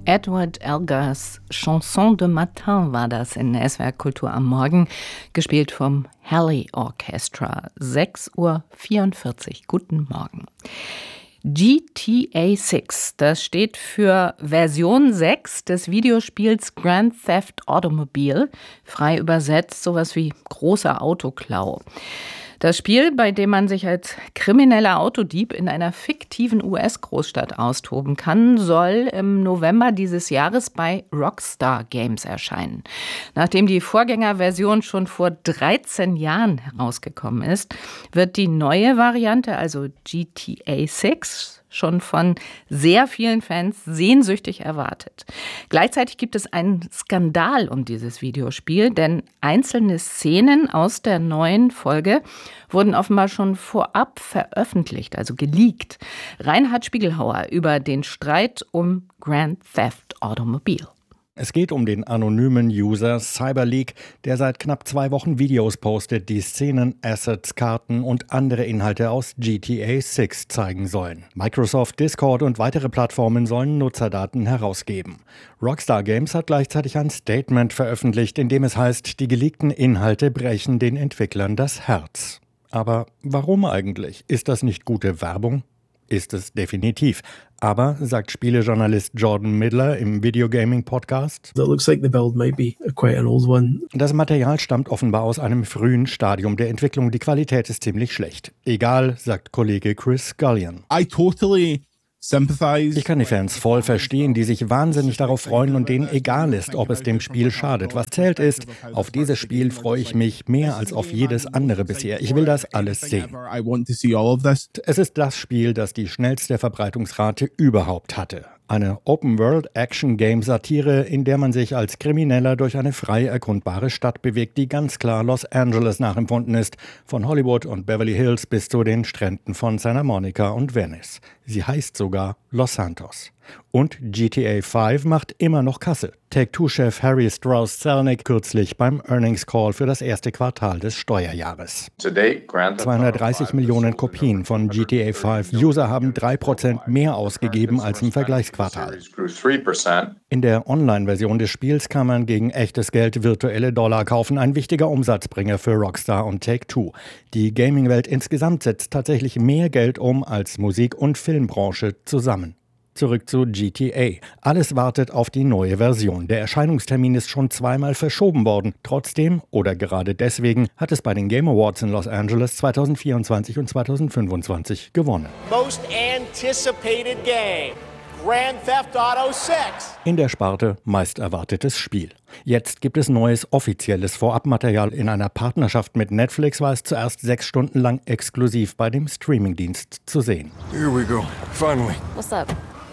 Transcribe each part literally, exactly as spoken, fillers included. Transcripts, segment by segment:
Edward Elgars Chanson de Matin war das in S W R Kultur am Morgen, gespielt vom Halley Orchestra. sechs Uhr vierundvierzig. Guten Morgen. G T A sechs, das steht für Version sechs des Videospiels Grand Theft Automobile, frei übersetzt sowas wie großer Autoklau. Das Spiel, bei dem man sich als krimineller Autodieb in einer fiktiven U S-Großstadt austoben kann, soll im November dieses Jahres bei Rockstar Games erscheinen. Nachdem die Vorgängerversion schon vor dreizehn Jahren herausgekommen ist, wird die neue Variante, also G T A sechs, schon von sehr vielen Fans sehnsüchtig erwartet. Gleichzeitig gibt es einen Skandal um dieses Videospiel, denn einzelne Szenen aus der neuen Folge wurden offenbar schon vorab veröffentlicht, also geleakt. Reinhard Spiegelhauer über den Streit um Grand Theft Automobile. Es geht um den anonymen User Cyberleak, der seit knapp zwei Wochen Videos postet, die Szenen, Assets, Karten und andere Inhalte aus G T A sechs zeigen sollen. Microsoft, Discord und weitere Plattformen sollen Nutzerdaten herausgeben. Rockstar Games hat gleichzeitig ein Statement veröffentlicht, in dem es heißt, die geleakten Inhalte brechen den Entwicklern das Herz. Aber warum eigentlich? Ist das nicht gute Werbung? Ist es definitiv. Aber, sagt Spielejournalist Jordan Midler im Videogaming-Podcast, das Material stammt offenbar aus einem frühen Stadium der Entwicklung. Die Qualität ist ziemlich schlecht. Egal, sagt Kollege Chris Scullion. I totally Ich kann die Fans voll verstehen, die sich wahnsinnig darauf freuen und denen egal ist, ob es dem Spiel schadet. Was zählt ist, auf dieses Spiel freue ich mich mehr als auf jedes andere bisher. Ich will das alles sehen. Es ist das Spiel, das die schnellste Verbreitungsrate überhaupt hatte. Eine Open-World-Action-Game-Satire, in der man sich als Krimineller durch eine frei erkundbare Stadt bewegt, die ganz klar Los Angeles nachempfunden ist, von Hollywood und Beverly Hills bis zu den Stränden von Santa Monica und Venice. Sie heißt sogar Los Santos. Und G T A fünf macht immer noch Kasse. Take-Two-Chef Harry Strauss-Zelnick kürzlich beim Earnings Call für das erste Quartal des Steuerjahres. zweihundertdreißig Millionen Kopien von G T A fünf. User haben drei Prozent mehr ausgegeben als im Vergleichsquartal. In der Online-Version des Spiels kann man gegen echtes Geld virtuelle Dollar kaufen. Ein wichtiger Umsatzbringer für Rockstar und Take-Two. Die Gaming-Welt insgesamt setzt tatsächlich mehr Geld um als Musik- und Filmbranche zusammen. Zurück zu G T A. Alles wartet auf die neue Version. Der Erscheinungstermin ist schon zweimal verschoben worden. Trotzdem, oder gerade deswegen, hat es bei den Game Awards in Los Angeles zweitausendvierundzwanzig und zweitausendfünfundzwanzig gewonnen. Most anticipated game. Grand Theft Auto sechs. In der Sparte meist erwartetes Spiel. Jetzt gibt es neues offizielles Vorabmaterial. In einer Partnerschaft mit Netflix war es zuerst sechs Stunden lang exklusiv bei dem Streamingdienst zu sehen. Here we go. Finally. What's up?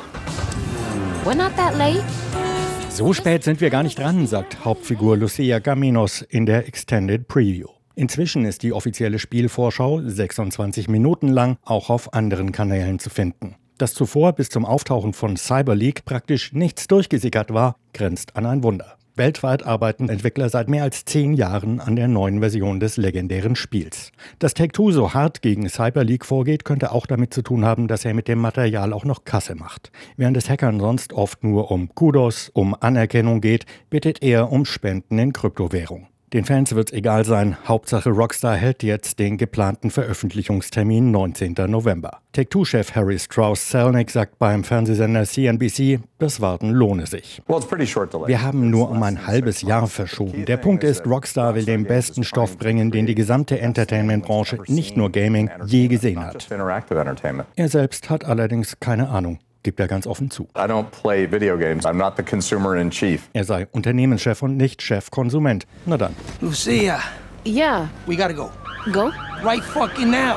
We're not that late. So spät sind wir gar nicht dran, sagt Hauptfigur Lucia Caminos in der Extended Preview. Inzwischen ist die offizielle Spielvorschau sechsundzwanzig Minuten lang auch auf anderen Kanälen zu finden. Dass zuvor bis zum Auftauchen von Cyberleak praktisch nichts durchgesickert war, grenzt an ein Wunder. Weltweit arbeiten Entwickler seit mehr als zehn Jahren an der neuen Version des legendären Spiels. Dass Take-Two so hart gegen Cyberleak vorgeht, könnte auch damit zu tun haben, dass er mit dem Material auch noch Kasse macht. Während es Hackern sonst oft nur um Kudos, um Anerkennung geht, bittet er um Spenden in Kryptowährung. Den Fans wird's egal sein, Hauptsache Rockstar hält jetzt den geplanten Veröffentlichungstermin neunzehnten November. Take-Two-Chef Harry Strauss-Zelnick sagt beim Fernsehsender C N B C, das Warten lohne sich. Wir haben nur um ein halbes Jahr verschoben. Der Punkt ist, Rockstar will den besten Stoff bringen, den die gesamte Entertainment-Branche, nicht nur Gaming, je gesehen hat. Er selbst hat allerdings keine Ahnung. Gibt er ganz offen zu. I don't play video games. I'm not the consumer in chief. Er sei Unternehmenschef und nicht Chefkonsument. Na dann. Lucia. Yeah. We gotta go. Go? Right fucking now.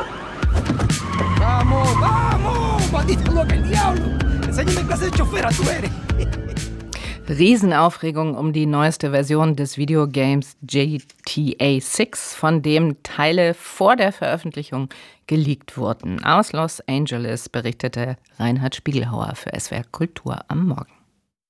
Vamos, vamos, maldito loca el diablo. Enséñame qué clase de chofera tú eres. Riesenaufregung um die neueste Version des Videogames G T A sechs, von dem Teile vor der Veröffentlichung geleakt wurden. Aus Los Angeles berichtete Reinhard Spiegelhauer für S W R Kultur am Morgen.